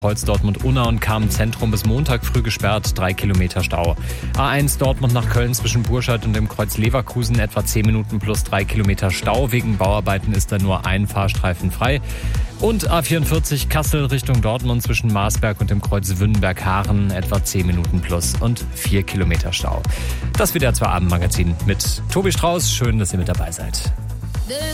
Kreuz Dortmund-Unna und Kamen-Zentrum bis Montag früh gesperrt, 3 Kilometer Stau. A1 Dortmund nach Köln zwischen Burscheid und dem Kreuz Leverkusen etwa 10 Minuten plus 3 Kilometer Stau. Wegen Bauarbeiten ist da nur ein Fahrstreifen frei. Und A44 Kassel Richtung Dortmund zwischen Marsberg und dem Kreuz Wünnenberg-Haaren etwa 10 Minuten plus und 4 Kilometer Stau. Das wird ja 2 Abendmagazin mit Tobi Strauß. Schön, dass ihr mit dabei seid.